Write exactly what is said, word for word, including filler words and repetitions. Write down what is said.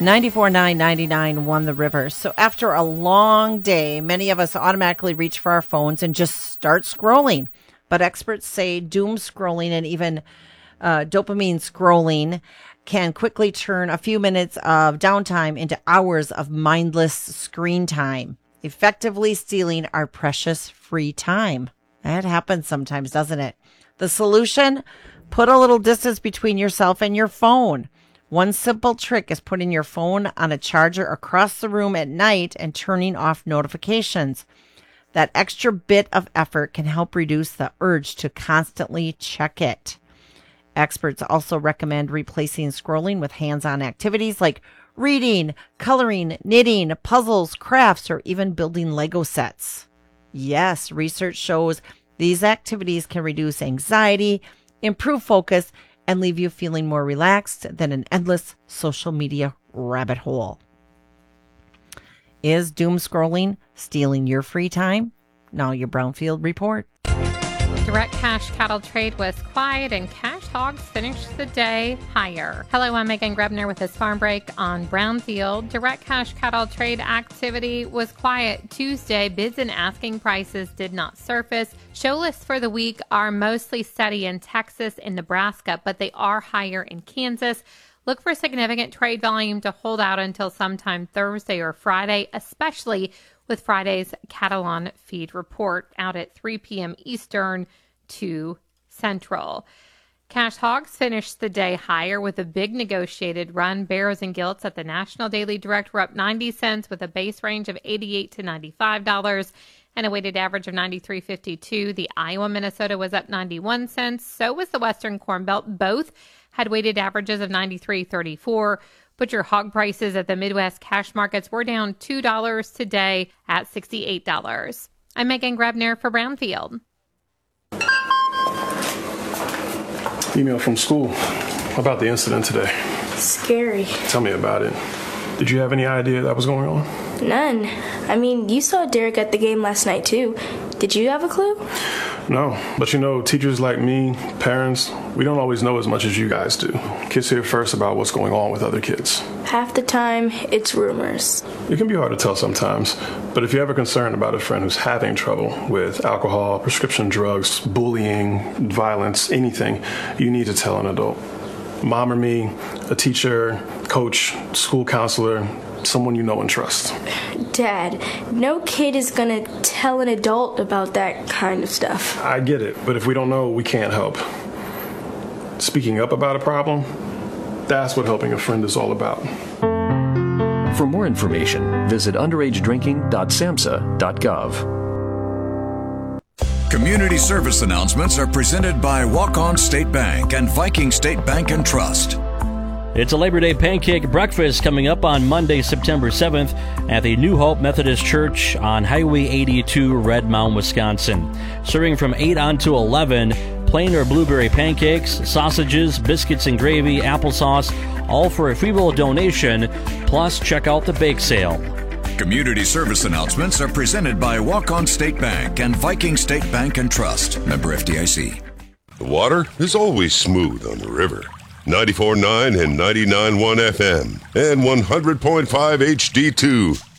ninety-four point nine, ninety-nine won the river. So after a long day, many of us automatically reach for our phones and just start scrolling. But experts say doom scrolling and even uh, dopamine scrolling can quickly turn a few minutes of downtime into hours of mindless screen time, effectively stealing our precious free time. That happens sometimes, doesn't it? The solution? Put a little distance between yourself and your phone. One simple trick is putting your phone on a charger across the room at night and turning off notifications. That extra bit of effort can help reduce the urge to constantly check it. Experts also recommend replacing scrolling with hands-on activities like reading, coloring, knitting, puzzles, crafts, or even building Lego sets. Yes, research shows these activities can reduce anxiety, improve focus, and leave you feeling more relaxed than an endless social media rabbit hole. Is doom scrolling stealing your free time? Now your Brownfield Report. Direct cash cattle trade was quiet and cash hogs finished the day higher. Hello, I'm Megan Grebner with this farm break on Brownfield. Direct cash cattle trade activity was quiet Tuesday. Bids and asking prices did not surface. Show lists for the week are mostly steady in Texas and Nebraska, but they are higher in Kansas. Look for significant trade volume to hold out until sometime Thursday or Friday, especially with Friday's cattle on feed report out at three p.m. Eastern, two Central. Cash hogs finished the day higher with a big negotiated run. Barrows and Gilts at the National Daily Direct were up ninety cents with a base range of eighty-eight to ninety-five dollars and a weighted average of ninety-three fifty-two. The Iowa Minnesota was up ninety-one cents. So was the Western Corn Belt. Both had weighted averages of ninety-three thirty-four. Butcher hog prices at the Midwest cash markets were down two dollars today at sixty-eight dollars. I'm Megan Grebner for Brownfield. Email from school about the incident today. Scary. Tell me about it. Did you have any idea that was going on? None. I mean, you saw Derek at the game last night, too. Did you have a clue? No, but you know, teachers like me, parents, we don't always know as much as you guys do. Kids hear first about what's going on with other kids. Half the time, it's rumors. It can be hard to tell sometimes, but if you're ever concerned about a friend who's having trouble with alcohol, prescription drugs, bullying, violence, anything, you need to tell an adult. Mom or me, a teacher, coach, school counselor, someone you know and trust. Dad, no kid is gonna tell an adult about that kind of stuff. I get it, but if we don't know, we can't help. Speaking up about a problem, that's what helping a friend is all about. For more information, visit underage drinking dot samhsa dot gov. Community service announcements are presented by Walk-On State Bank and Viking State Bank and Trust. It's a Labor Day pancake breakfast coming up on Monday, September seventh at the New Hope Methodist Church on Highway eighty-two, Red Mound, Wisconsin. Serving from eight on to eleven, plain or blueberry pancakes, sausages, biscuits and gravy, applesauce, all for a free will donation. Plus, check out the bake sale. Community service announcements are presented by Walk-On State Bank and Viking State Bank and Trust. Member F D I C. The water is always smooth on the river. ninety-four point nine and ninety-nine point one F M and one hundred point five H D two.